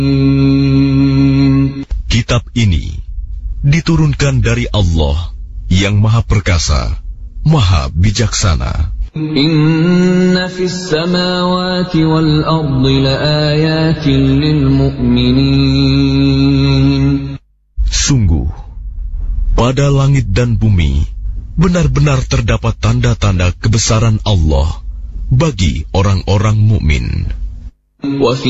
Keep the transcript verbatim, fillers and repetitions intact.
Kitab ini diturunkan dari Allah yang Maha Perkasa, Maha Bijaksana. Inna fis samawati wal ardi laayatin lil mu'minin. Sungguh, pada langit dan bumi benar-benar terdapat tanda-tanda kebesaran Allah bagi orang-orang mukmin. Wa fi